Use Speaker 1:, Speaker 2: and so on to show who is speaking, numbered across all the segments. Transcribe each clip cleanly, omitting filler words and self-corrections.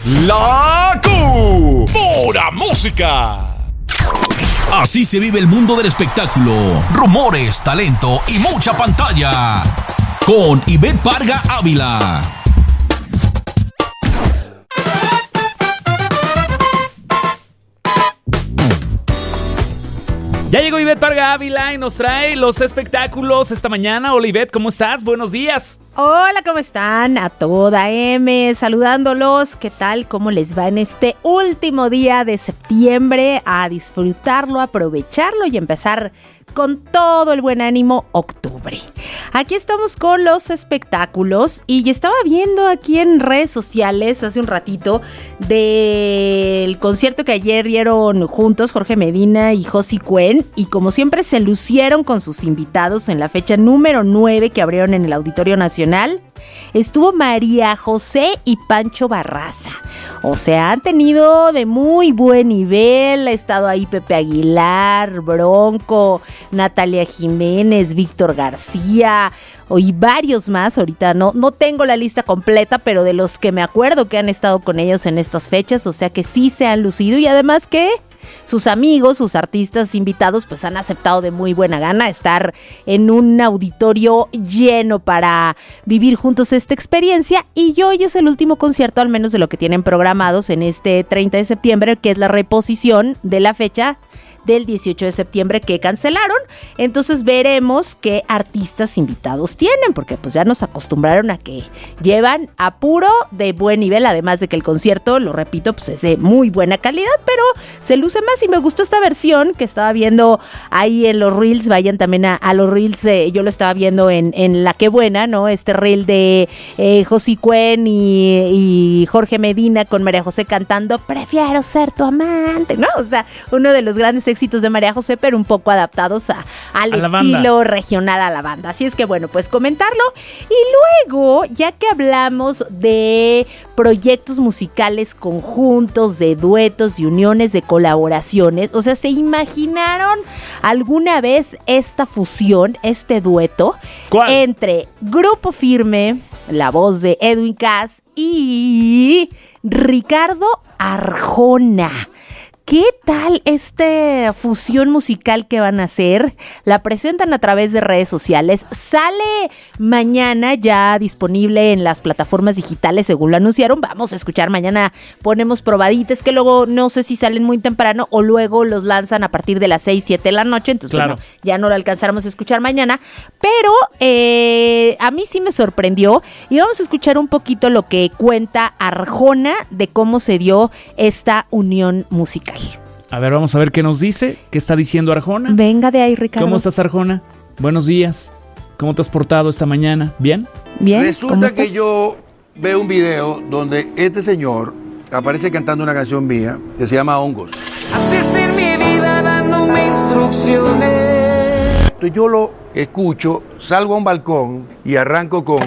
Speaker 1: La Pura Música. Así se vive el mundo del espectáculo. Rumores, talento y mucha pantalla. Con Ivette Parga Ávila.
Speaker 2: Ya llegó Ivette Parga Ávila y nos trae los espectáculos esta mañana. Hola Ivette, ¿cómo estás? Buenos días.
Speaker 3: Hola, ¿cómo están? A toda M, saludándolos. ¿Qué tal? ¿Cómo les va en este último día de septiembre? A disfrutarlo, aprovecharlo y empezar con todo el buen ánimo octubre. Aquí estamos con los espectáculos y estaba viendo aquí en redes sociales hace un ratito del concierto que ayer dieron juntos Jorge Medina y Josie Cuen, y como siempre se lucieron con sus invitados en la fecha número 9 que abrieron en el Auditorio Nacional. Estuvo María José y Pancho Barraza. O sea, han tenido de muy buen nivel. Ha estado ahí Pepe Aguilar, Bronco, Natalia Jiménez, Víctor García y varios más. Ahorita no tengo la lista completa, pero de los que me acuerdo que han estado con ellos en estas fechas, o sea que sí se han lucido, y además que sus amigos, sus artistas invitados, pues han aceptado de muy buena gana estar en un auditorio lleno para vivir juntos esta experiencia. Y hoy es el último concierto, al menos de lo que tienen programados en este 30 de septiembre, que es la reposición de la fecha del 18 de septiembre que cancelaron. Entonces veremos qué artistas invitados tienen, porque pues ya nos acostumbraron a que llevan a puro de buen nivel, además de que el concierto, lo repito, pues es de muy buena calidad, pero se luce más. Y me gustó esta versión que estaba viendo ahí en los reels. Vayan también a los reels, yo lo estaba viendo en La Qué Buena, ¿no? Este reel de Josie Cuen y Jorge Medina con María José cantando Prefiero ser tu amante, ¿no? O sea, uno de los grandes éxitos de María José, pero un poco adaptados al estilo regional, a la banda. Así es que bueno, pues comentarlo. Y luego, ya que hablamos de proyectos musicales conjuntos, de duetos, de uniones, de colaboraciones, o sea, ¿se imaginaron alguna vez esta fusión, este dueto?
Speaker 2: ¿Cuál?
Speaker 3: Entre Grupo Firme, la voz de Edwin Cass, y Ricardo Arjona. ¿Qué tal esta fusión musical que van a hacer? La presentan a través de redes sociales. Sale mañana, ya disponible en las plataformas digitales, según lo anunciaron. Vamos a escuchar mañana, ponemos probaditas, que luego no sé si salen muy temprano o luego los lanzan a partir de las 6, 7 de la noche. Entonces, claro, bueno, ya no lo alcanzáramos a escuchar mañana. Pero a mí sí me sorprendió. Y vamos a escuchar un poquito lo que cuenta Arjona de cómo se dio esta unión musical.
Speaker 2: A ver, vamos a ver qué nos dice. ¿Qué está diciendo Arjona?
Speaker 3: Venga de ahí, Ricardo.
Speaker 2: ¿Cómo estás, Arjona? Buenos días. ¿Cómo te has portado esta mañana? ¿Bien?
Speaker 3: Bien.
Speaker 4: Resulta que yo veo un video donde este señor aparece cantando una canción mía que se llama Hongos.
Speaker 5: Así es en mi vida dándome instrucciones.
Speaker 4: Entonces yo lo escucho, salgo a un balcón y arranco con...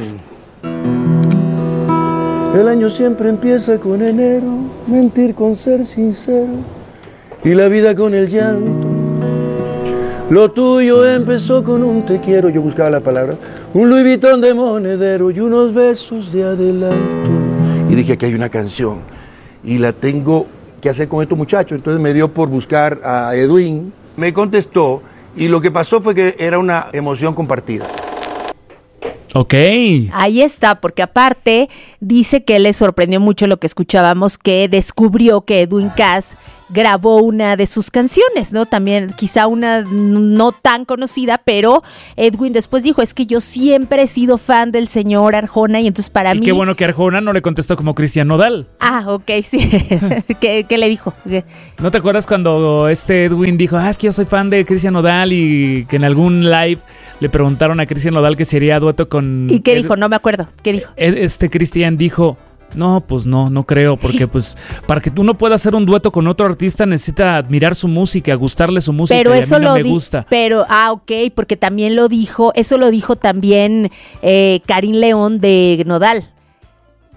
Speaker 4: El año siempre empieza con enero, mentir con ser sincero, y la vida con el llanto. Lo tuyo empezó con un te quiero, yo buscaba la palabra, un Louis Vuitton de monedero y unos besos de adelanto. Y dije, aquí hay una canción, y la tengo que hacer con estos muchachos. Entonces me dio por buscar a Edwin, me contestó, y lo que pasó fue que era una emoción compartida.
Speaker 2: Ok.
Speaker 3: Ahí está, porque aparte dice que le sorprendió mucho lo que escuchábamos, que descubrió que Edwin Cass grabó una de sus canciones, ¿no? También quizá una no tan conocida, pero Edwin después dijo, es que yo siempre he sido fan del señor Arjona, y entonces para mí...
Speaker 2: Y qué bueno que Arjona no le contestó como Cristian Nodal.
Speaker 3: Ah, ok, sí. ¿Qué le dijo?
Speaker 2: ¿No te acuerdas cuando Edwin dijo, es que yo soy fan de Cristian Nodal, y que en algún live le preguntaron a Cristian Nodal que sería dueto con...
Speaker 3: ¿Y qué dijo? No me acuerdo. ¿Qué dijo?
Speaker 2: Cristian dijo, no, pues no creo, porque pues para que uno pueda hacer un dueto con otro artista necesita admirar su música, gustarle su música,
Speaker 3: pero
Speaker 2: y
Speaker 3: eso
Speaker 2: a mí no me gusta.
Speaker 3: Pero, ok, porque también lo dijo también Karim León de Nodal.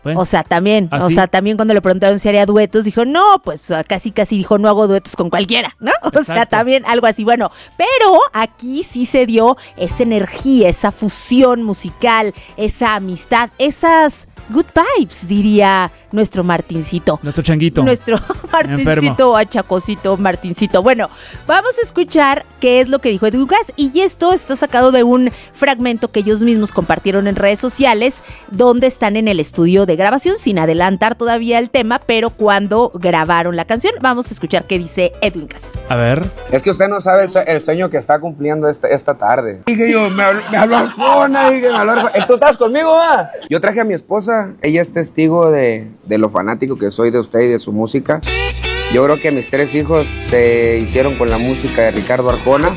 Speaker 2: Pues,
Speaker 3: o sea, también,
Speaker 2: ¿así?
Speaker 3: o sea, también cuando le preguntaron si haría duetos, dijo, no, pues casi dijo, no hago duetos con cualquiera, ¿no? O sea, también algo así, bueno, pero aquí sí se dio esa energía, esa fusión musical, esa amistad, esas good vibes, diría nuestro Martincito.
Speaker 2: Nuestro changuito.
Speaker 3: Nuestro Martincito, achacosito, Martincito. Bueno, vamos a escuchar qué es lo que dijo Edwin Cass. Y esto está sacado de un fragmento que ellos mismos compartieron en redes sociales, donde están en el estudio de grabación, sin adelantar todavía el tema, pero cuando grabaron la canción. Vamos a escuchar qué dice Edwin Cass.
Speaker 2: A ver.
Speaker 6: Es que usted no sabe el sueño que está cumpliendo esta tarde. Dije yo, me habló Arjona, dije, me habló Arjona. ¿Tú estás conmigo, va? Yo traje a mi esposa, ella es testigo de lo fanático que soy de usted y de su música. Yo creo que mis 3 hijos se hicieron con la música de Ricardo Arjona.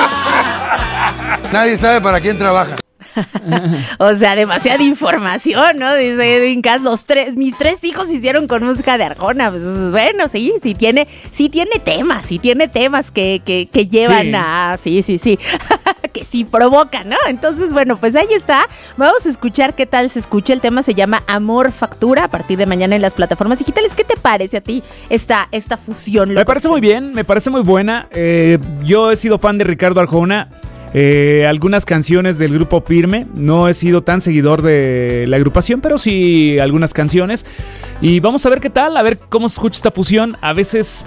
Speaker 4: Nadie sabe para quién trabaja.
Speaker 3: O sea, demasiada información, ¿no? Dice Edwin Cass, mis 3 hijos se hicieron con música de Arjona. Pues bueno, sí tiene temas que llevan sí. Que sí provocan, ¿no? Entonces, bueno, pues ahí está. Vamos a escuchar qué tal se escucha. El tema se llama Amor Factura, a partir de mañana en las plataformas digitales. ¿Qué te parece a ti esta fusión?
Speaker 2: Me parece muy bien, me parece muy buena. Yo he sido fan de Ricardo Arjona. Algunas canciones del grupo Firme. No he sido tan seguidor de la agrupación, pero sí algunas canciones. Y vamos a ver qué tal, a ver cómo se escucha esta fusión. A veces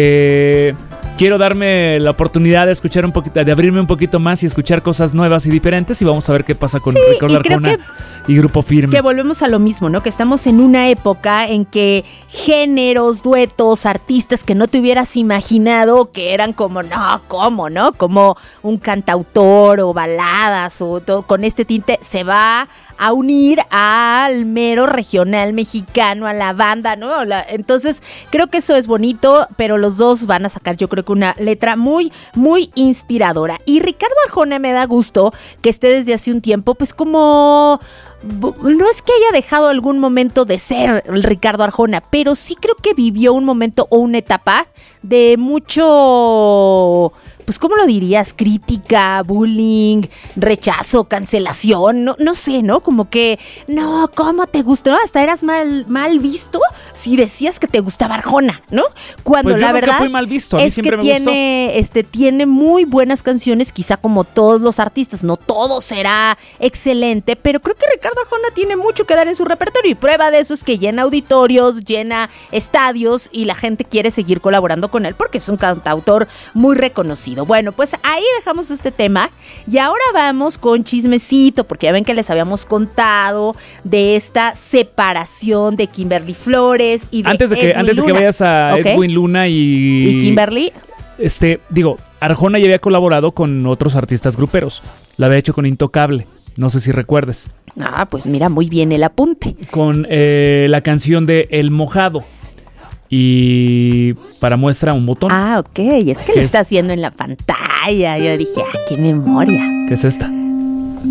Speaker 2: quiero darme la oportunidad de escuchar un poquito, de abrirme un poquito más y escuchar cosas nuevas y diferentes. Y vamos a ver qué pasa con Ricardo Arjona y grupo Firme.
Speaker 3: Que volvemos a lo mismo, ¿no? Que estamos en una época en que géneros, duetos, artistas que no te hubieras imaginado que eran como, ¿no? Como un cantautor o baladas o todo, con este tinte se va a unir al mero regional mexicano, a la banda, ¿no? Entonces, creo que eso es bonito, pero los dos van a sacar, yo creo que una letra muy, muy inspiradora. Y Ricardo Arjona me da gusto que esté desde hace un tiempo, pues como... No es que haya dejado algún momento de ser el Ricardo Arjona, pero sí creo que vivió un momento o una etapa de mucho... Pues, ¿cómo lo dirías? Crítica, bullying, rechazo, cancelación, no sé, ¿no? Como que, no, ¿cómo te gustó? Hasta eras mal visto si decías que te gustaba Arjona, ¿no? Cuando
Speaker 2: pues
Speaker 3: la verdad
Speaker 2: fui mal visto, a mí
Speaker 3: es
Speaker 2: siempre
Speaker 3: que
Speaker 2: me gustó.
Speaker 3: Tiene muy buenas canciones, quizá como todos los artistas, no todo será excelente, pero creo que Ricardo Arjona tiene mucho que dar en su repertorio y prueba de eso es que llena auditorios, llena estadios y la gente quiere seguir colaborando con él porque es un cantautor muy reconocido. Bueno, pues ahí dejamos este tema y ahora vamos con chismecito, porque ya ven que les habíamos contado de esta separación de Kimberly Flores y de
Speaker 2: antes de que vayas a Edwin Luna y
Speaker 3: Kimberly.
Speaker 2: Arjona ya había colaborado con otros artistas gruperos. Lo había hecho con Intocable, no sé si recuerdes.
Speaker 3: Ah, pues mira, muy bien el apunte.
Speaker 2: Con la canción de El Mojado. Y para muestra un botón.
Speaker 3: Ah, ok. Es que lo estás viendo en la pantalla. Yo dije, qué memoria.
Speaker 2: ¿Qué es esta?